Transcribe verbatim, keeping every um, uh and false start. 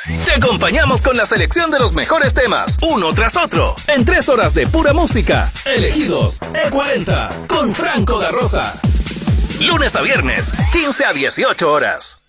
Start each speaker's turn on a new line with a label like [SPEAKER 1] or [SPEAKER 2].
[SPEAKER 1] Te acompañamos con la selección de los mejores temas, uno tras otro, en tres horas de pura música, elegidos E cuarenta, con Franco da Rosa. Lunes a viernes, quince a dieciocho horas.